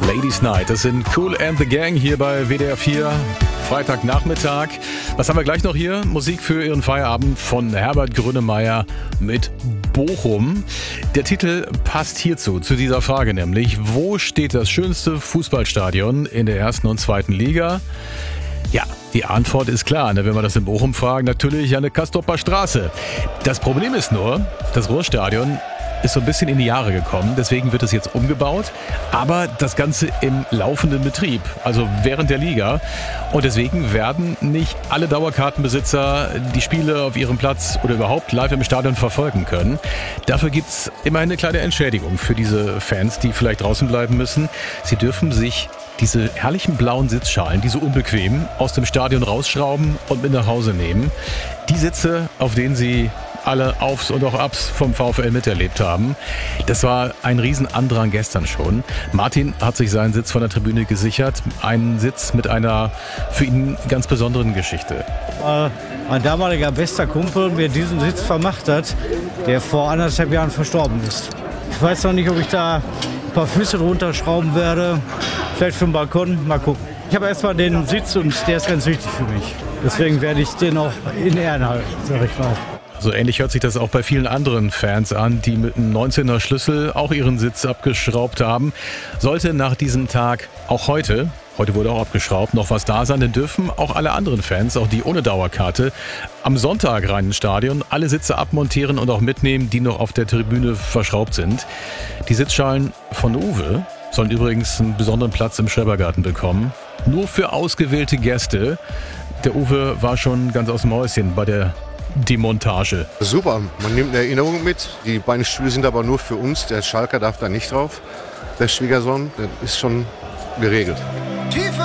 Ladies Night. Das sind Kool and the Gang hier bei WDR 4. Freitagnachmittag. Was haben wir gleich noch hier? Musik für Ihren Feierabend von Herbert Grönemeyer mit Bochum. Der Titel passt hierzu, zu dieser Frage nämlich. Wo steht das schönste Fußballstadion in der ersten und zweiten Liga? Ja, die Antwort ist klar, wenn wir das in Bochum fragen. Natürlich an der Castroper Straße. Das Problem ist nur, das Ruhrstadion ist so ein bisschen in die Jahre gekommen, deswegen wird es jetzt umgebaut, aber das Ganze im laufenden Betrieb, also während der Liga. Und deswegen werden nicht alle Dauerkartenbesitzer die Spiele auf ihrem Platz oder überhaupt live im Stadion verfolgen können. Dafür gibt's immerhin eine kleine Entschädigung für diese Fans, die vielleicht draußen bleiben müssen. Sie dürfen sich diese herrlichen blauen Sitzschalen, die so unbequem, aus dem Stadion rausschrauben und mit nach Hause nehmen. Die Sitze, auf denen sie alle Aufs und auch Abs vom VfL miterlebt haben. Das war ein Riesenandrang gestern schon. Martin hat sich seinen Sitz von der Tribüne gesichert. Einen Sitz mit einer für ihn ganz besonderen Geschichte. Mein damaliger bester Kumpel mir diesen Sitz vermacht hat, der vor 1,5 Jahren verstorben ist. Ich weiß noch nicht, ob ich da ein paar Füße drunter schrauben werde. Vielleicht für den Balkon. Mal gucken. Ich habe erstmal den Sitz und der ist ganz wichtig für mich. Deswegen werde ich den auch in Ehren halten, sag ich mal. So ähnlich hört sich das auch bei vielen anderen Fans an, die mit einem 19er Schlüssel auch ihren Sitz abgeschraubt haben. Sollte nach diesem Tag auch heute wurde auch abgeschraubt, noch was da sein, dann dürfen auch alle anderen Fans, auch die ohne Dauerkarte, am Sonntag rein ins Stadion, alle Sitze abmontieren und auch mitnehmen, die noch auf der Tribüne verschraubt sind. Die Sitzschalen von Uwe sollen übrigens einen besonderen Platz im Schrebergarten bekommen. Nur für ausgewählte Gäste. Der Uwe war schon ganz aus dem Häuschen bei der Demontage. Super, man nimmt eine Erinnerung mit. Die beiden Stühle sind aber nur für uns. Der Schalker darf da nicht drauf. Der Schwiegersohn, das ist schon geregelt.